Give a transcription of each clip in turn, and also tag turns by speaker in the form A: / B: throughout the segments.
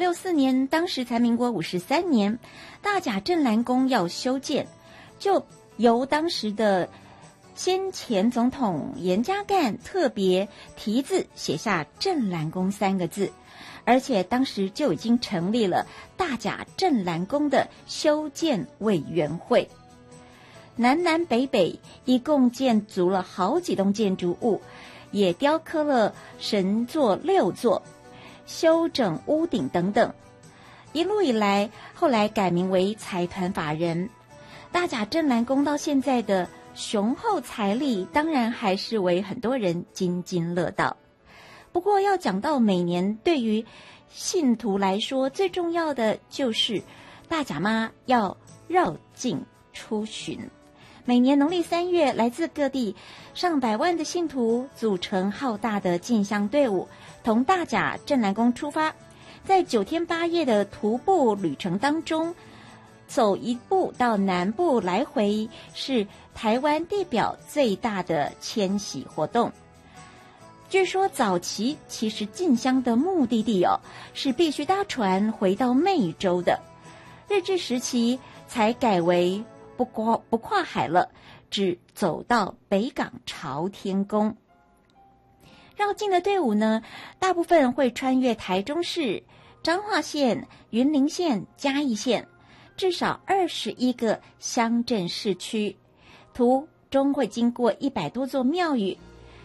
A: 1964年，当时才民国53年，大甲镇澜宫要修建，就由当时的先前总统严家淦特别题字写下镇澜宫3个字，而且当时就已经成立了大甲镇澜宫的修建委员会。南南北北一共建筑了好几栋建筑物，也雕刻了神座6座，修整屋顶等等。一路以来，后来改名为财团法人。大甲镇澜宫到现在的雄厚财力，当然还是为很多人津津乐道。不过要讲到每年对于信徒来说最重要的，就是大甲妈要绕境出巡。每年农历3月，来自各地上百万的信徒组成浩大的进香队伍，从大甲镇澜宫出发，在9天8夜的徒步旅程当中，走一步到南部来回，是台湾地表最大的迁徙活动。据说早期其实进香的目的地是必须搭船回到湄洲的，日治时期才改为不跨海了，只走到北港朝天宫。绕境的队伍呢，大部分会穿越台中市、彰化县、云林县、嘉义县，至少21个乡镇市区，途中会经过100多座庙宇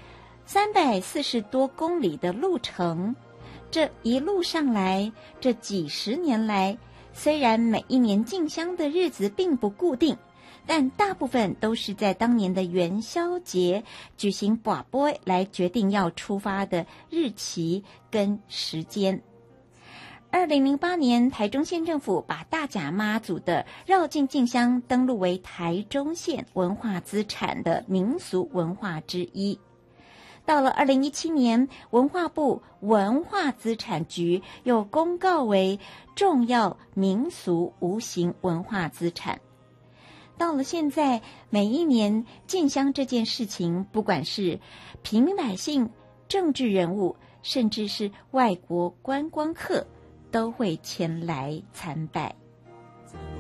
A: ，340多公里的路程。这一路上来，这几十年来，虽然每一年进香的日子并不固定，但大部分都是在当年的元宵节举行跋杯来决定要出发的日期跟时间。2008年，台中县政府把大甲妈祖的绕境进香登录为台中县文化资产的民俗文化之一。到了2017年，文化部文化资产局又公告为重要民俗无形文化资产。到了现在，每一年进香这件事情，不管是平民百姓、政治人物，甚至是外国观光客，都会前来参拜。